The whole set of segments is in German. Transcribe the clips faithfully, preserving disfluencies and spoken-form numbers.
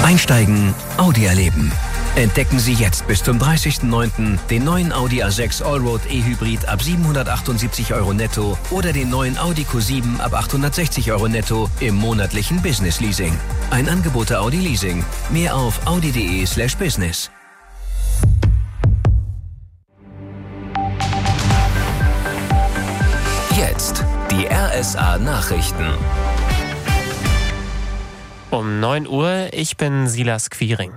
Einsteigen, Audi erleben. Entdecken Sie jetzt bis zum dreißigsten neunten den neuen Audi A sechs Allroad E-Hybrid ab siebenhundertachtundsiebzig Euro netto oder den neuen Audi Q sieben ab achthundertsechzig Euro netto im monatlichen Business Leasing. Ein Angebot der Audi Leasing. Mehr auf audi.de slash business. Jetzt die R S A Nachrichten. Um neun Uhr, ich bin Silas Quiring.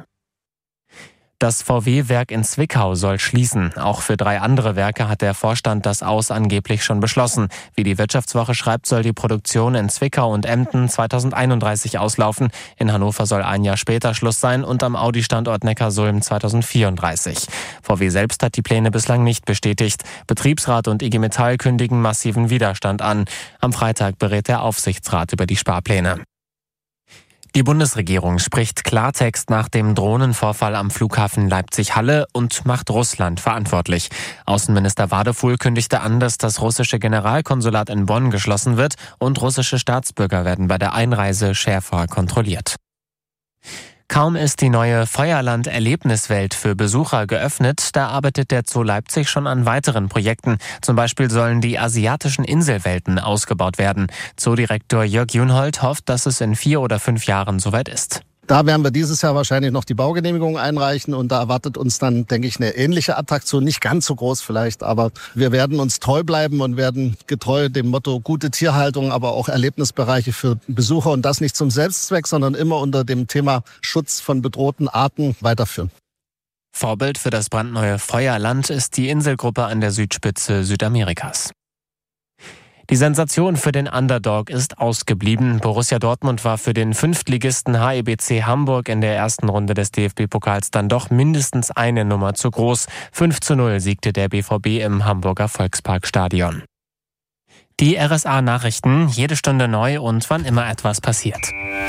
Das V W-Werk in Zwickau soll schließen. Auch für drei andere Werke hat der Vorstand das Aus angeblich schon beschlossen. Wie die Wirtschaftswoche schreibt, soll die Produktion in Zwickau und Emden zweitausendeinunddreißig auslaufen. In Hannover soll ein Jahr später Schluss sein und am Audi-Standort Neckarsulm zweitausendvierunddreißig. V W selbst hat die Pläne bislang nicht bestätigt. Betriebsrat und I G Metall kündigen massiven Widerstand an. Am Freitag berät der Aufsichtsrat über die Sparpläne. Die Bundesregierung spricht Klartext nach dem Drohnenvorfall am Flughafen Leipzig-Halle und macht Russland verantwortlich. Außenminister Wadefuhl kündigte an, dass das russische Generalkonsulat in Bonn geschlossen wird und russische Staatsbürger werden bei der Einreise schärfer kontrolliert. Kaum ist die neue Feuerland-Erlebniswelt für Besucher geöffnet, da arbeitet der Zoo Leipzig schon an weiteren Projekten. Zum Beispiel sollen die asiatischen Inselwelten ausgebaut werden. Zoodirektor Jörg Junhold hofft, dass es in vier oder fünf Jahren soweit ist. Da werden wir dieses Jahr wahrscheinlich noch die Baugenehmigung einreichen und da erwartet uns dann, denke ich, eine ähnliche Attraktion. Nicht ganz so groß vielleicht, aber wir werden uns treu bleiben und werden getreu dem Motto gute Tierhaltung, aber auch Erlebnisbereiche für Besucher und das nicht zum Selbstzweck, sondern immer unter dem Thema Schutz von bedrohten Arten weiterführen. Vorbild für das brandneue Feuerland ist die Inselgruppe an der Südspitze Südamerikas. Die Sensation für den Underdog ist ausgeblieben. Borussia Dortmund war für den Fünftligisten H I B C Hamburg in der ersten Runde des D F B-Pokals dann doch mindestens eine Nummer zu groß. fünf zu null siegte der B V B im Hamburger Volksparkstadion. Die R S A-Nachrichten, jede Stunde neu und wann immer etwas passiert.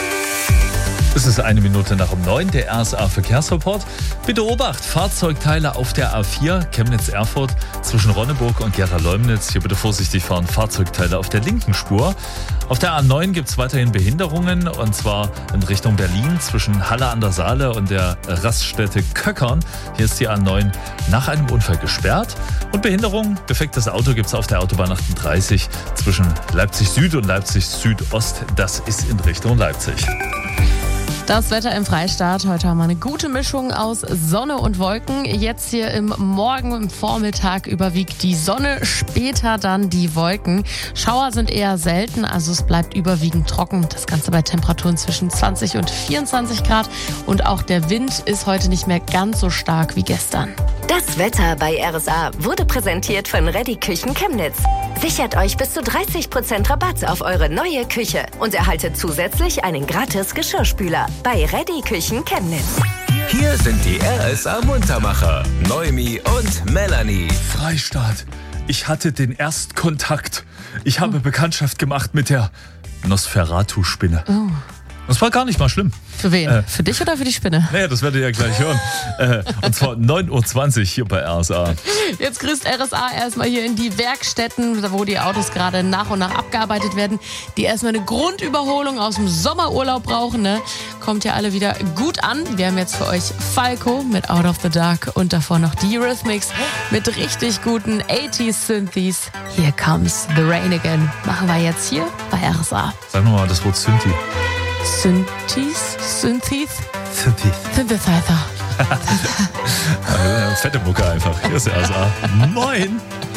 Es ist eine Minute nach um neun, der R S A-Verkehrsreport. Bitte Obacht, Fahrzeugteile auf der A vier, Chemnitz-Erfurt, zwischen Ronneburg und Gera-Leumnitz. Hier bitte vorsichtig fahren, Fahrzeugteile auf der linken Spur. Auf der A neun gibt es weiterhin Behinderungen, und zwar in Richtung Berlin, zwischen Halle an der Saale und der Raststätte Köckern. Hier ist die A neun nach einem Unfall gesperrt. Und Behinderung, defektes Auto gibt es auf der Autobahn achtunddreißig zwischen Leipzig Süd und Leipzig Südost. Das ist in Richtung Leipzig. Das Wetter im Freistaat. Heute haben wir eine gute Mischung aus Sonne und Wolken. Jetzt hier im Morgen, im Vormittag überwiegt die Sonne, später dann die Wolken. Schauer sind eher selten, also es bleibt überwiegend trocken. Das Ganze bei Temperaturen zwischen zwanzig und vierundzwanzig Grad. Und auch der Wind ist heute nicht mehr ganz so stark wie gestern. Das Wetter bei R S A wurde präsentiert von Reddy Küchen Chemnitz. Sichert euch bis zu dreißig Prozent Rabatt auf eure neue Küche und erhaltet zusätzlich einen gratis Geschirrspüler bei Reddy Küchen Chemnitz. Hier sind die R S A-Muntermacher, Noemi und Melanie. Freistaat, ich hatte den Erstkontakt. Ich habe hm. Bekanntschaft gemacht mit der Nosferatu-Spinne. Oh. Das war gar nicht mal schlimm. Für wen? Äh, für dich oder für die Spinne? Naja, das werdet ihr ja gleich hören. äh, und zwar neun Uhr zwanzig hier bei R S A. Jetzt grüßt R S A erstmal hier in die Werkstätten, wo die Autos gerade nach und nach abgearbeitet werden, die erstmal eine Grundüberholung aus dem Sommerurlaub brauchen. Ne? Kommt ja alle wieder gut an. Wir haben jetzt für euch Falco mit Out of the Dark und davor noch die Eurythmics mit richtig guten achtziger Synthes. Here comes the rain again. Machen wir jetzt hier bei R S A. Sag nochmal das Wort Synthi. Synthes? Synthes? Synthes. Synthesizer. Fette Mucke einfach. Hier ist R S A. Moin!